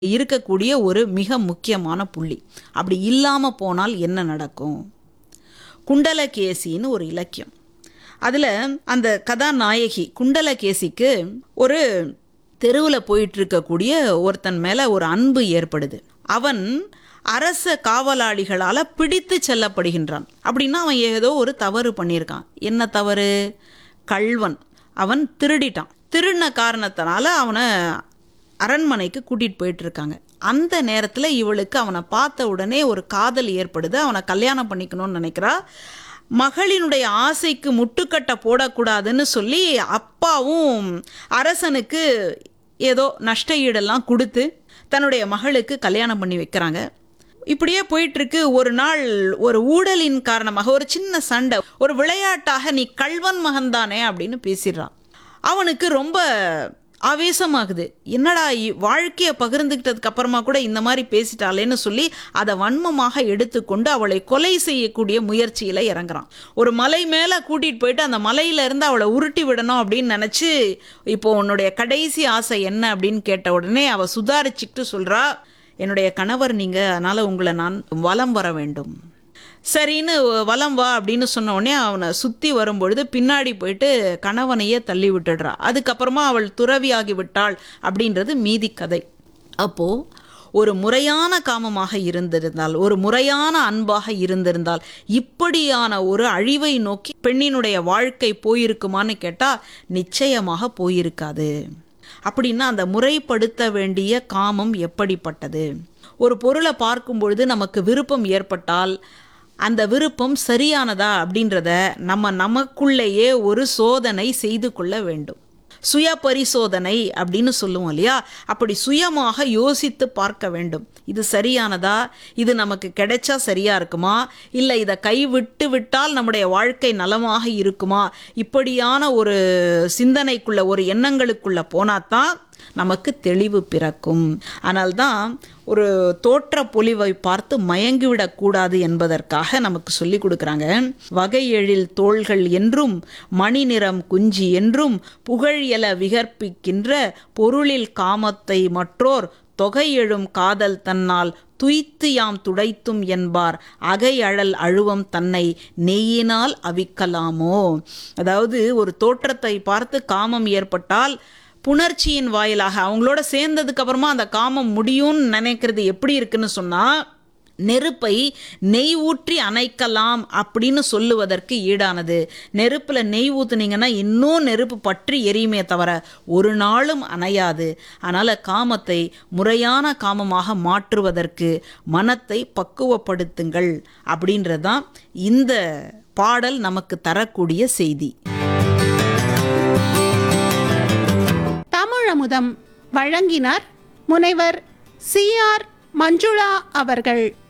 இருக்கக்கூடிய ஒரு மிக முக்கியமான புள்ளி. அப்படி இல்லாம போனால் என்ன நடக்கும்? குண்டலகேசின்னு ஒரு இலக்கியம். அதில் அந்த கதாநாயகி குண்டலகேசிக்கு ஒரு தெருவில் போயிட்டு இருக்கக்கூடிய ஒருத்தன் மேலே ஒரு அன்பு ஏற்படுது. அவன் அரச காவலாளிகளால் பிடித்து செல்லப்படுகின்றான். அப்படின்னா அவன் ஏதோ ஒரு தவறு பண்ணியிருக்கான். என்ன தவறு? கள்வன். அவன் திருடிட்டான். திருடின காரணத்தினால அவனை அரண்மனைக்கு கூட்டிகிட்டு போயிட்டு இருக்காங்க. அந்த நேரத்தில் இவளுக்கு அவனை பார்த்த உடனே ஒரு காதல் ஏற்படுது. அவனை கல்யாணம் பண்ணிக்கணும்னு நினைக்கிறா. மகளினுடைய ஆசைக்கு முட்டுக்கட்டை போடக்கூடாதுன்னு சொல்லி அப்பாவும் அரசனுக்கு ஏதோ நஷ்ட ஈடெல்லாம் கொடுத்து தன்னுடைய மகளுக்கு கல்யாணம் பண்ணி வைக்கிறாங்க. இப்படியே போயிட்டுருக்கு. ஒரு நாள் ஒரு ஊழலின் காரணமாக ஒரு சின்ன சண்டை, ஒரு விளையாட்டாக நீ கள்வன் மகன்தானே அப்படின்னு பேசிடுறான். அவனுக்கு ரொம்ப ஆவேசமாகுது. என்னடா வாழ்க்கையை பகிர்ந்துக்கிட்டதுக்கு அப்புறமா கூட இந்த மாதிரி பேசிட்டாளேன்னு சொல்லி அதை வன்மமாக எடுத்துக்கொண்டு அவளை கொலை செய்யக்கூடிய முயற்சியில் இறங்குறான். ஒரு மலை மேலே கூட்டிகிட்டு போயிட்டு அந்த மலையிலேருந்து அவளை உருட்டி விடணும் அப்படின்னு நினச்சி, இப்போ உன்னுடைய கடைசி ஆசை என்ன அப்படின்னு கேட்ட உடனே அவள் சுதாரிச்சுக்கிட்டு சொல்கிறா, என்னுடைய கணவர் நீங்கள், அதனால் உங்களை நான் வலம் வர வேண்டும். சரின்னு வலம் வா அப்படின்னு சொன்ன உடனே அவனை சுற்றி வரும்பொழுது பின்னாடி போயிட்டு கணவனையே தள்ளி விட்டுடுறா. அதுக்கப்புறமா அவள் துறவியாகி விட்டாள் அப்படின்றது மீதி கதை. அப்போது ஒரு முறையான காமமாக இருந்திருந்தால், ஒரு முறையான அன்பாக இருந்திருந்தால் இப்படியான ஒரு அழிவை நோக்கி பெண்ணினுடைய வாழ்க்கை போயிருக்குமான்னு கேட்டால் நிச்சயமாக போயிருக்காது. அப்படின்னா அந்த முறைப்படுத்த வேண்டிய காமம் எப்படிப்பட்டது? ஒரு பொருளை பார்க்கும் பொழுது நமக்கு விருப்பம் ஏற்பட்டால் அந்த விருப்பம் சரியானதா அப்படின்றத நமக்குள்ளேயே ஒரு சோதனை செய்து கொள்ள வேண்டும். சுய பரிசோதனை அப்படின்னு சொல்லுவோம் இல்லையா? அப்படி சுயமாக யோசித்து பார்க்க வேண்டும். இது சரியானதா? இது நமக்கு கிடைச்சா சரியா இருக்குமா? இல்லை இதை கைவிட்டு விட்டால் நம்முடைய வாழ்க்கை நலமாக இருக்குமா? இப்படியான ஒரு சிந்தனைக்குள்ள, ஒரு எண்ணங்களுக்குள்ள போனாதான் நமக்கு தெளிவு பிறக்கும். ஆனால்தான் ஒரு தோற்ற பொலிவை பார்த்து மயங்கிவிடக்கூடாது என்பதற்காக நமக்கு சொல்லி கொடுக்குறாங்க. வகை எழில் தோள்கள் என்றும் மணி நிறம் குஞ்சி என்றும் புகழ் எல விகற்பிக்கின்ற பொருளில் காமத்தை மற்றோர் தொகை எழும் காதல் தன்னால் துய்த்து யாம் துடைத்தும் என்பார் அகை அழல் அழுவம் தன்னை நெய்யினால் அவிக்கலாமோ. அதாவது ஒரு தோற்றத்தை பார்த்து காமம் ஏற்பட்டால் புணர்ச்சியின் வாயிலாக அவங்களோட சேர்ந்ததுக்கு அப்புறமா அந்த காமம் முடியும்னு நினைக்கிறது எப்படி இருக்குன்னு சொன்னால், நெருப்பை நெய் ஊற்றி அணைக்கலாம் அப்படின்னு சொல்லுவதற்கு ஈடானது. நெருப்பில் நெய் ஊற்றுனீங்கன்னா இன்னும் நெருப்பு பற்றி எரியுமே தவிர ஒரு நாளும் அணையாது. அதனால் காமத்தை முறையான காமமாக மாற்றுவதற்கு மனத்தை பக்குவப்படுத்துங்கள் அப்படின்றது தான் இந்த பாடல் நமக்கு தரக்கூடிய செய்தி. தமிழமுதம் வழங்கினார் முனைவர் CR மஞ்சுளா அவர்கள்.